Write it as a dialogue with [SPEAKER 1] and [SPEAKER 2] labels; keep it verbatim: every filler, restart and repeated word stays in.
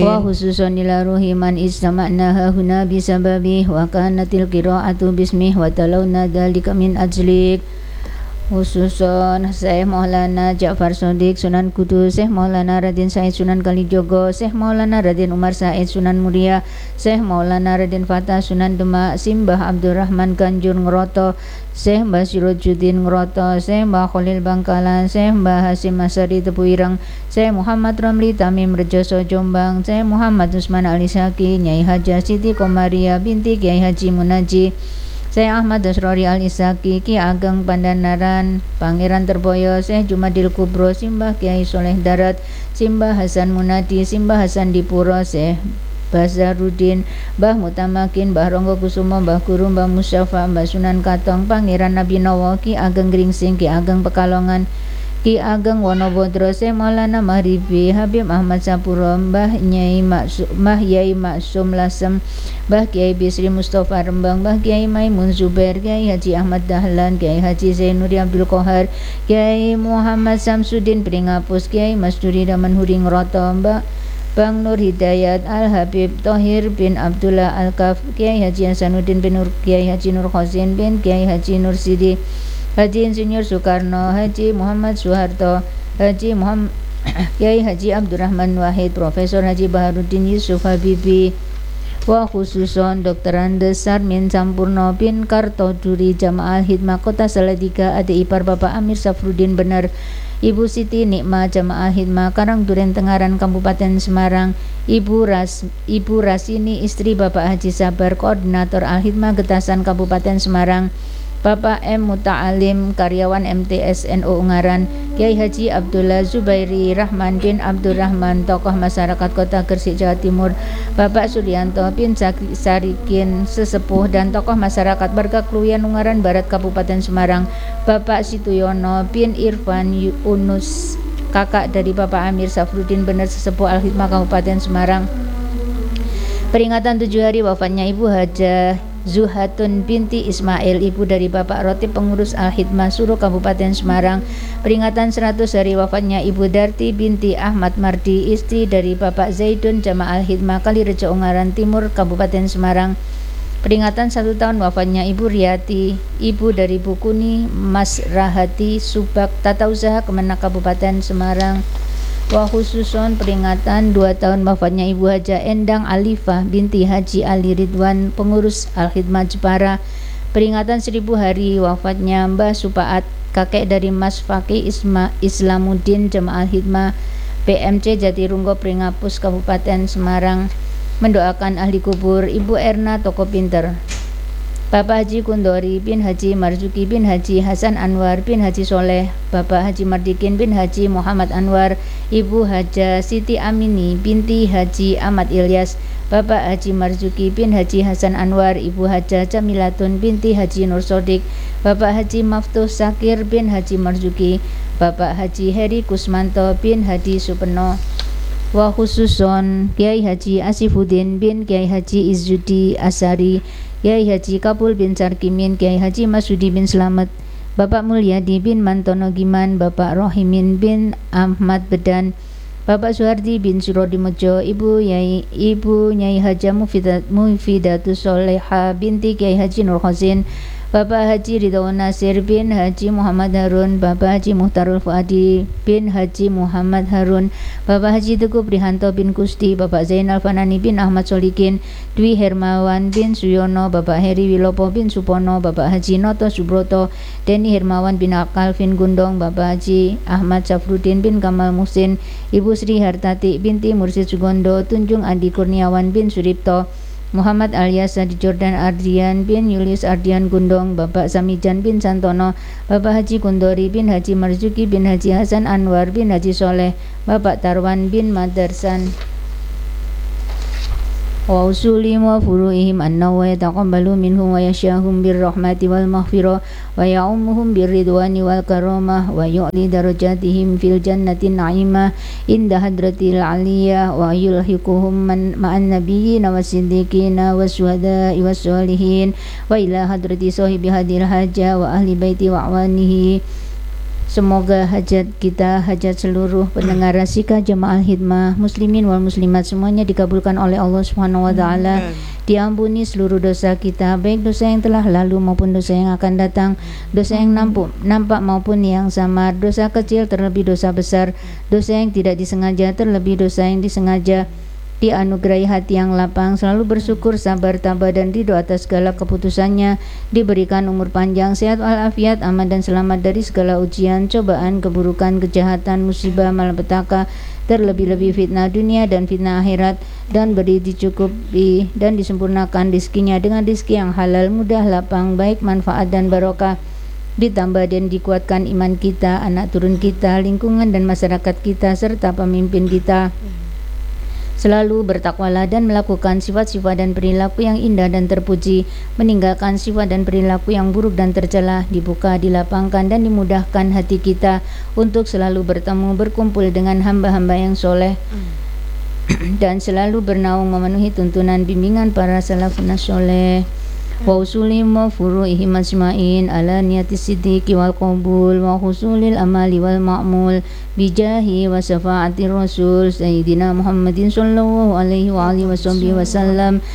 [SPEAKER 1] wa khususan ila ruhi man istama'na hahuna bisababih wa kanatil qira'atu bismih wa talawna dhalika min ajlik. Khususon Syekh Maulana Ja'far Shodiq Sunan Kudus, Syekh Maulana Raden Said Sunan Kalijogo, Syekh Maulana Raden Umar Said Sunan Muria, Syekh Maulana Raden Fatah Sunan Demak, Simbah Abdurrahman Ganjur Ngeroto, Syekh Mbah Sirojudin Ngeroto, Syekh Mbah Khalil Bangkalan, Syekh Mbah Hasim Masari Tepu Ireng, Syekh Muhammad Ramli Tamim Rejoso Jombang, Syekh Muhammad Usman Ali Syaki, Nyai Hajah Siti Komaria binti Kiai Haji Munaji, Syekh Ahmad Dasrori Al-Isaki, Ki Ageng Pandanaran, Pangeran Terboyo, Syekh Jumadil Kubro, Simbah Kiai Soleh Darat, Simbah Hasan Munadi, Simbah Hasan Dipuro, Syekh Bazaruddin, Mbah Mutamakin, Mbah Ronggo Kusumo, Mbah Guru, Mbah Musyafa, Mbah Sunan Katong, Pangeran Nabi Nowo, Ki Ageng Gringsing, Ki Ageng Pekalongan, Ki Ageng Wonobodro, Syekh Maulana Mahribi, Habib Ahmad Sapuro, Mbah Nyai Maksum, Mbah Yai Maksum Lasem, Mbah Kiai Bisri Mustafa Rembang, Mbah Kiai Maimun Zubair, Kiai Haji Ahmad Dahlan, Kiai Haji Zainuri Abdul Qahar, Kiai Muhammad Samsudin Pringapus, Kiai Masduri Daman Huring Roto, Mbah Bang Nur Hidayat, Al Habib Tohir bin Abdullah Al Kaf, Kiai Haji Hasanuddin bin Nur, Kiai Haji Nur Khosin bin Kiai Haji Nur Sidi, Haji Insinyur Soekarno, Haji Muhammad Soeharto, Haji Muhammad Kiai Haji Abdurrahman Wahid, Profesor Haji Baharuddin Yusuf Habibi, wa khususon Doktor Andes Sarmin Sampurno bin Kartoduri Jamaah Hidmah Kota Salatiga, adik ipar Bapak Amir Safruddin Bener, Ibu Siti Nikmah Jamaah Hidmah Karangduren Tengaran Kabupaten Semarang, Ibu Ras Ibu Rasini istri Bapak Haji Sabar, Koordinator Al-Hidmah Getasan Kabupaten Semarang, Bapak M. Muta'alim, karyawan M T S N U Ungaran, Kiai Haji Abdullah Zubairi Rahman bin Abdurrahman, tokoh masyarakat Kota Gresik Jawa Timur, Bapak Suryanto bin Sarikin, sesepuh dan tokoh masyarakat Warga Kluyan Ungaran Barat Kabupaten Semarang, Bapak Situyono bin Irfan Unus, kakak dari Bapak Amir Safruddin Bener, sesepuh Al-Hidmah Kabupaten Semarang. Peringatan tujuh hari wafatnya Ibu Hajah Zuhatun binti Ismail, ibu dari Bapak Rotib pengurus Al-Hidmah Suruh Kabupaten Semarang. Peringatan seratus hari wafatnya Ibu Darti binti Ahmad Mardi, istri dari Bapak Zaidun Jamaah Al-Hidmah Kalirejo Ungaran Timur Kabupaten Semarang. Peringatan satu tahun wafatnya Ibu Riyati, ibu dari Bu Kuni Mas Rahati Subak Tata Usaha Kemenak Kabupaten Semarang. Wa khususon peringatan dua tahun wafatnya Ibu Hajah Endang Alifah binti Haji Ali Ridwan, pengurus Al-Hidmah Jepara. Peringatan seribu hari wafatnya Mbah Supaat, kakek dari Mas Fakih Isma Islamuddin Jamaah Al-Hidmah P M C Jatirunggo Pringapus Kabupaten Semarang. Mendoakan ahli kubur Ibu Erna Toko Pinter, Bapak Haji Kundori bin Haji Marzuki bin Haji Hasan Anwar bin Haji Soleh, Bapak Haji Mardikin bin Haji Muhammad Anwar, Ibu Hajah Siti Amini binti Haji Ahmad Ilyas, Bapak Haji Marzuki bin Haji Hasan Anwar, Ibu Hajah Jamilatun binti Haji Nur Sodik, Bapak Haji Maftuh Sakir bin Haji Marzuki, Bapak Haji Heri Kusmanto bin Haji Supeno. Wa khususon Kiai Haji Asifuddin bin Kiai Haji Izzudi Asari, Kiai Haji Kapul bin Sarkimin, Kiai Haji Masudi bin Slamet, Bapak Mulyadi bin Mantono Giman, Bapak Rohimin bin Ahmad Bedan, Bapak Suhardi bin Surodimojo, Ibu Yai Ibu Nyai Hajah Mufidat, Mufidatus Soleha binti Kiai Haji Nur Khosin, Bapak Haji Ridwan Nasir bin Haji Muhammad Harun, Bapak Haji Muhtarul Fuadi bin Haji Muhammad Harun, Bapak Haji Teguh Prihanto bin Kusti, Bapak Zainal Fanani bin Ahmad Solikin, Dwi Hermawan bin Suyono, Bapak Heri Wilopo bin Supono, Bapak Haji Noto Subroto, Deni Hermawan bin Kalvin Gundong, Bapak Haji Ahmad Safruddin bin Kamal Muhsin, Ibu Sri Hartati binti Mursid Sugondo, Tunjung Adi Kurniawan bin Suripto, Muhammad Alyasa di Jordan Ardian bin Yulius Ardian Gundong, Bapak Samijan bin Santono, Bapak Haji Kundori bin Haji Marzuki bin Haji Hasan Anwar bin Haji Soleh, Bapak Tarwan bin Madarsan. Wa usulihim wa furu'ihim anna wa yataqabbalu minhum wa yashahum birrahmati wal maghfirah wa ya'ummuhum birridwani wal karamah wa yu'li darajatihim fil jannati na'imah inda hadratil aliyah wa yulhiquhum man ma'an nabiyyina was siddiqina was syuhada'i was sholihin wa ila hadrati sahibi hadil hajah wa ahli baiti wa awanihi Semoga hajat kita, hajat seluruh pendengar Rasika Jamaah Hidmah muslimin wal muslimat semuanya dikabulkan oleh Allah Subhanahu wa taala. Diampuni seluruh dosa kita, baik dosa yang telah lalu maupun dosa yang akan datang, dosa yang nampak, nampak maupun yang samar, dosa kecil terlebih dosa besar, dosa yang tidak disengaja terlebih dosa yang disengaja. Dianugerahi hati yang lapang, selalu bersyukur, sabar, tabah dan ridho atas segala keputusannya, diberikan umur panjang, sehat walafiat, aman dan selamat dari segala ujian, cobaan, keburukan, kejahatan, musibah, malapetaka, terlebih-lebih fitnah dunia dan fitnah akhirat, dan beri dicukupi dan disempurnakan rizkinya dengan rizki yang halal, mudah, lapang, baik, manfaat dan barokah. Ditambah dan dikuatkan iman kita, anak turun kita, lingkungan dan masyarakat kita, serta pemimpin kita. Selalu bertakwalah dan melakukan sifat-sifat dan perilaku yang indah dan terpuji, meninggalkan sifat dan perilaku yang buruk dan tercela, dibuka, dilapangkan dan dimudahkan hati kita untuk selalu bertemu, berkumpul dengan hamba-hamba yang soleh dan selalu bernaung memenuhi tuntunan bimbingan para salafun soleh. Wa usulim wa furu'ihim asma'in ala niyati siddiqi wal qabul wa husulil amali wal ma'mul bijahi wa syafa'ati rasul Sayyidina Muhammadin sallallahu alaihi wa alihi wa sallam.